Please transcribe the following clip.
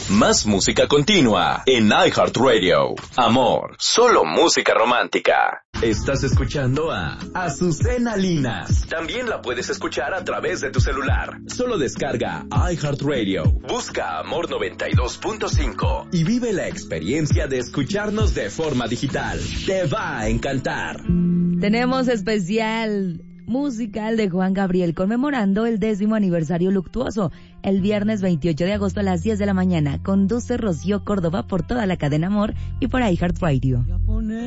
Más música continua en iHeartRadio. Amor, solo música romántica. Estás escuchando a Azucena Linas. También la puedes escuchar a través de tu celular. Solo descarga iHeartRadio. Busca Amor 92.5 y vive la experiencia de escucharnos de forma digital. Te va a encantar. Tenemos especial musical de Juan Gabriel conmemorando el 10º aniversario luctuoso. El viernes 28 de agosto a las 10 de la mañana conduce Rocío Córdoba por toda la cadena Amor y por iHeartRadio.